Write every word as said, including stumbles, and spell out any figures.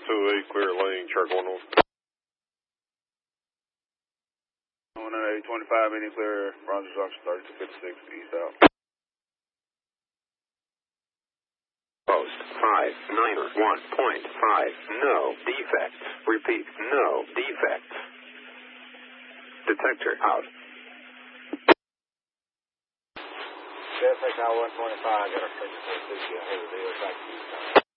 two eight, clear lane, shark one one. one eight twenty-five, any clear, Roger Junction thirty-two fifty-six, east out. Post five nine one point five, no defect. Repeat, no defect. Detector out. F X I one twenty-five, got our thirty-four fifty, I heard the deal back to you.